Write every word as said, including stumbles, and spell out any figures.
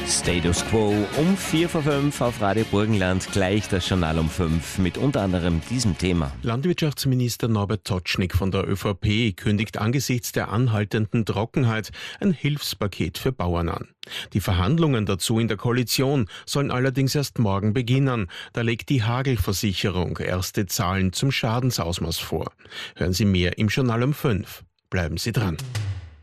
Status Quo um vier vor fünf auf Radio Burgenland, gleich das Journal um fünf mit unter anderem diesem Thema. Landwirtschaftsminister Norbert Totschnig von der ÖVP kündigt angesichts der anhaltenden Trockenheit ein Hilfspaket für Bauern an. Die Verhandlungen dazu in der Koalition sollen allerdings erst morgen beginnen. Da legt die Hagelversicherung erste Zahlen zum Schadensausmaß vor. Hören Sie mehr im Journal um fünf. Bleiben Sie dran.